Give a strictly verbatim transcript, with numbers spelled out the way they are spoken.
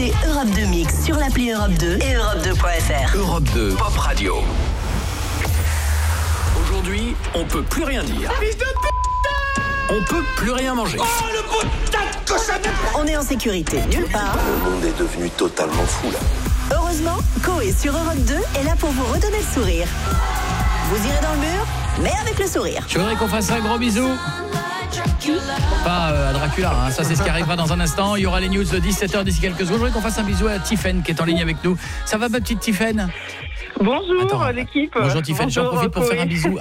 écoutez Europe deux Mix sur l'appli Europe deux et Europe deux point F R. Europe deux, Pop Radio. Aujourd'hui, on peut plus rien dire. Fils de putain! On peut plus rien manger. Oh, le putain de cochon! On est en sécurité nulle part. Le monde est devenu totalement fou, là. Heureusement, Coé sur Europe deux est là pour vous redonner le sourire. Vous irez dans le mur, mais avec le sourire. Je voudrais qu'on fasse un gros bisou. Pas euh, à Dracula, hein. Ça c'est ce qui arrivera dans un instant. Il y aura les news de dix-sept heures d'ici quelques secondes. Je voudrais qu'on fasse un bisou à Tiffaine qui est en ligne avec nous. Ça va ma petite Tiffaine? Bonjour Attends, l'équipe. Bonjour Tiffaine, j'en profite pour faire un bisou